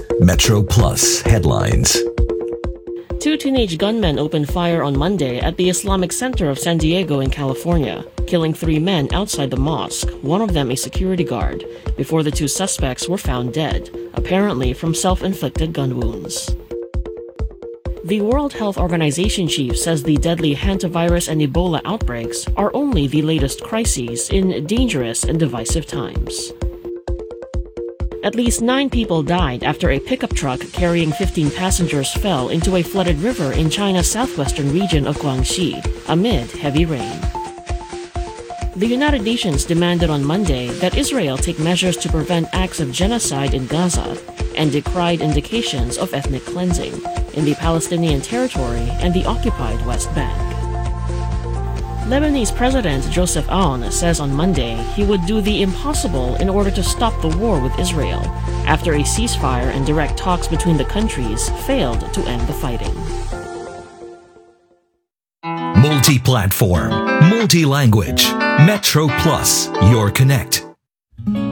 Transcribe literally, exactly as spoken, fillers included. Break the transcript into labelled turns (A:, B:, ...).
A: Metro Plus headlines.
B: Two teenage gunmen opened fire on Monday at the Islamic Center of San Diego in California, killing three men outside the mosque, one of them a security guard, before the two suspects were found dead, apparently from self-inflicted gun wounds. The World Health Organization chief says the deadly hantavirus and Ebola outbreaks are only the latest crises in dangerous and divisive times. At least nine people died after a pickup truck carrying fifteen passengers fell into a flooded river in China's southwestern region of Guangxi amid heavy rain. The United Nations demanded on Monday that Israel take measures to prevent acts of genocide in Gaza and decried indications of ethnic cleansing in the Palestinian territory and the occupied West Bank. Lebanese President Joseph Aoun says on Monday he would do the impossible in order to stop the war with Israel after a ceasefire and direct talks between the countries failed to end the fighting.
A: Multi-platform, multi-language. Metro Plus, your connect.